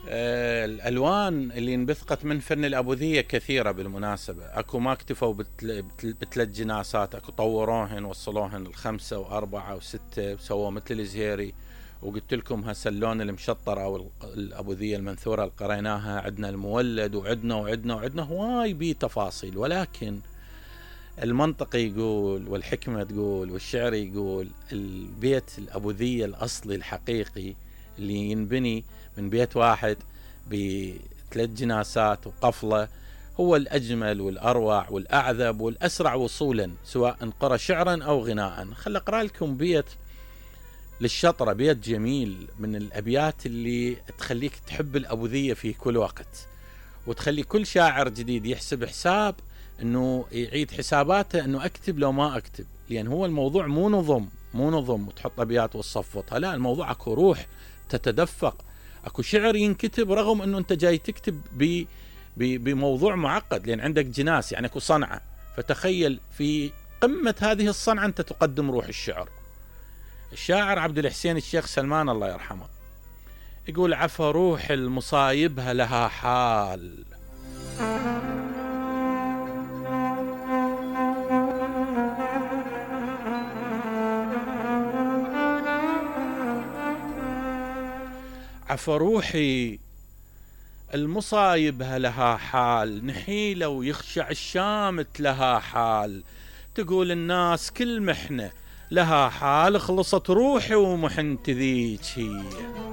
الألوان اللي انبثقت من فن الأبوذية كثيرة بالمناسبة. أكو ما اكتفوا بثلاث جناسات، أكو طوروهن وصلوهن الخمسة وأربعة وستة، سووا مثل الزهيري. وقلت لكم هسه اللون المشطر أو الأبوذية المنثورة اللي قريناها، عندنا المولد وعندنا هواي بيه تفاصيل. ولكن المنطق يقول والحكمة تقول والشعر يقول البيت الأبوذية الأصلي الحقيقي اللي ينبني من بيت واحد بثلاث جناسات وقفلة هو الأجمل والأروع والأعذب والأسرع وصولا، سواء قرأ شعرا أو غناء. خل أقرأ لكم بيت للشطرة، بيت جميل من الأبيات اللي تخليك تحب الأبوذية في كل وقت، وتخلي كل شاعر جديد يحسب حساب انه يعيد حساباته انه اكتب لو ما اكتب. لان هو الموضوع مو نظم وتحط ابيات وتصفطها، لا، الموضوع اكو روح تتدفق، اكو شعر ينكتب رغم انه انت جاي تكتب بموضوع معقد، لان عندك جناس، يعني اكو صنعة. فتخيل في قمة هذه الصنعة انت تقدم روح الشعر. الشاعر عبد الحسين الشيخ سلمان الله يرحمه يقول: عفا روح المصايبها لها حال. عفا روحي المصايبها لها حال، نحيلة ويخشع الشامت لها حال. تقول الناس كل محنة لها حال، خلصت روحي ومحنت ذيك هي.